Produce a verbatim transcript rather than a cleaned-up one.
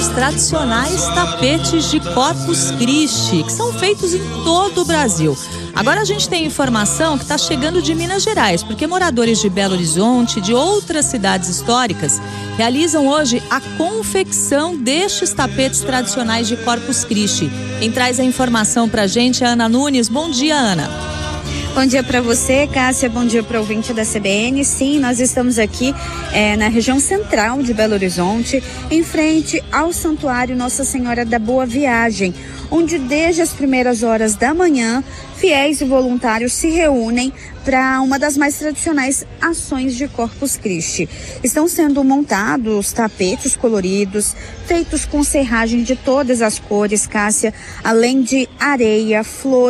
os tradicionais tapetes de Corpus Christi, que são feitos em todo o Brasil. Agora a gente tem informação que está chegando de Minas Gerais, porque moradores de Belo Horizonte e de outras cidades históricas realizam hoje a confecção destes tapetes tradicionais de Corpus Christi. Quem traz a informação para a gente é a Ana Nunes. Bom dia, Ana. Bom dia para você, Cássia. Bom dia para o ouvinte da C B N. Sim, nós estamos aqui é, na região central de Belo Horizonte, em frente ao Santuário Nossa Senhora da Boa Viagem, onde desde as primeiras horas da manhã, fiéis e voluntários se reúnem para uma das mais tradicionais ações de Corpus Christi. Estão sendo montados tapetes coloridos, feitos com serragem de todas as cores, Cássia, além de areia, flores,